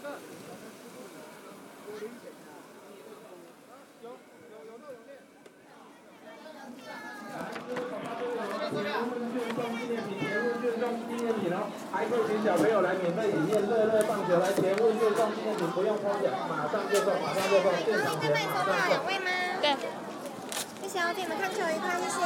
还可以请小朋友来免费体验乐乐棒球，来填问卷送纪念品，不用抽奖，马上就送，马上就送，现场填，马上送。 2位吗？对。谢谢哦，祝你们看球愉快，谢谢。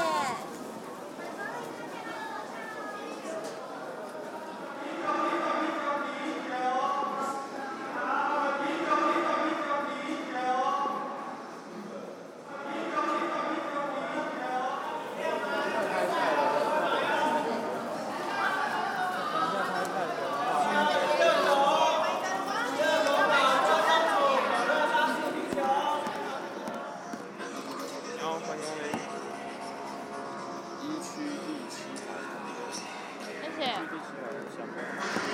1区第7排。 谢谢。